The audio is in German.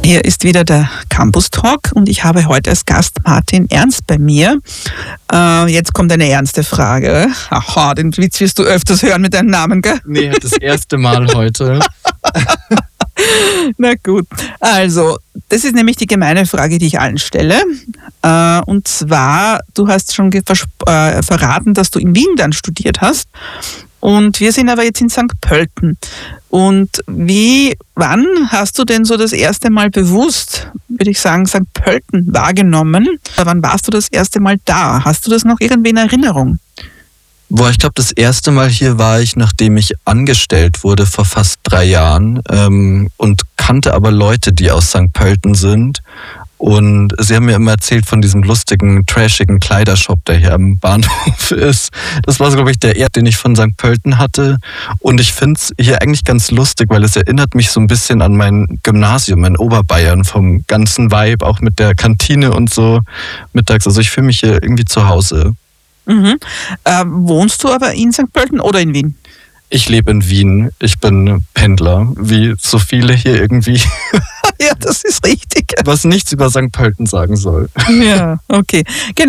Hier ist wieder der Campus Talk und ich habe heute als Gast Martin Ernst bei mir. Jetzt kommt eine ernste Frage. Aha, den Witz wirst du öfters hören mit deinem Namen, gell? Nee, das erste Mal heute. Na gut, also das ist nämlich die gemeine Frage, die ich allen stelle. Und zwar, du hast schon verraten, dass du in Wien dann studiert hast. Und wir sind aber jetzt in St. Pölten. Und wann hast du denn so das erste Mal bewusst, würde ich sagen, St. Pölten wahrgenommen? Wann warst du das erste Mal da? Hast du das noch irgendwie in Erinnerung? Ich glaube, das erste Mal hier war ich, nachdem ich angestellt wurde vor fast 3 Jahren und kannte aber Leute, die aus St. Pölten sind. Und sie haben mir immer erzählt von diesem lustigen, trashigen Kleidershop, der hier am Bahnhof ist. Das war so, glaube ich, der erste, den ich von St. Pölten hatte. Und ich finde es hier eigentlich ganz lustig, weil es erinnert mich so ein bisschen an mein Gymnasium in Oberbayern, vom ganzen Vibe, auch mit der Kantine und so mittags. Also ich fühle mich hier irgendwie zu Hause. Mhm. Wohnst du aber in St. Pölten oder in Wien? Ich lebe in Wien. Ich bin Pendler, wie so viele hier irgendwie. Ja, das ist richtig. Was nichts über St. Pölten sagen soll. Ja, okay. Genau.